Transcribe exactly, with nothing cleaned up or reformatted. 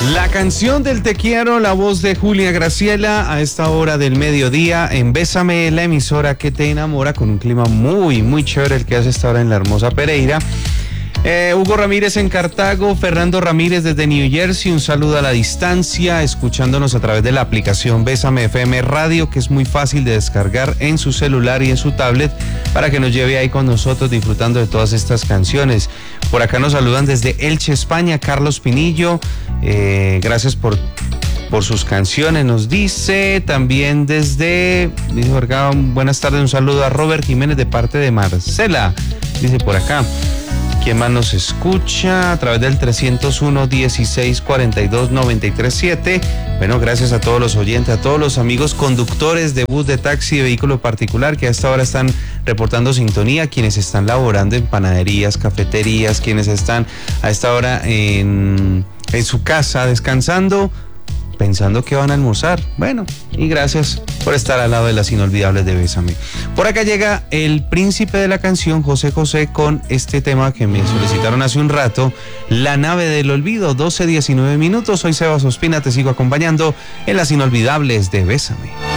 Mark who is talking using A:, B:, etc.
A: La canción del Te Quiero, la voz de Julia Graciela a esta hora del mediodía en Bésame, la emisora que te enamora, con un clima muy, muy chévere el que hace esta hora en la hermosa Pereira. Eh, Hugo Ramírez en Cartago, Fernando Ramírez desde New Jersey, un saludo a la distancia, escuchándonos a través de la aplicación Bésame F M Radio, que es muy fácil de descargar en su celular y en su tablet para que nos lleve ahí con nosotros disfrutando de todas estas canciones. Por acá nos saludan desde Elche, España, Carlos Pinillo, eh, gracias por... por sus canciones, nos dice. También desde, dice por acá, buenas tardes, un saludo a Robert Jiménez de parte de Marcela, dice por acá. ¿Quién más nos escucha? A través del trescientos uno, dieciséis, cuarenta y dos, noventa y tres, siete. Bueno, gracias a todos los oyentes, a todos los amigos conductores de bus, de taxi, de vehículo particular que a esta hora están reportando sintonía, quienes están laborando en panaderías, cafeterías, quienes están a esta hora en, en su casa descansando, pensando que van a almorzar. Bueno, y gracias por estar al lado de las inolvidables de Bésame. Por acá llega el príncipe de la canción, José José, con este tema que me solicitaron hace un rato, La Nave del Olvido. Doce, diecinueve minutos. Soy Sebas Ospina, te sigo acompañando en las inolvidables de Bésame.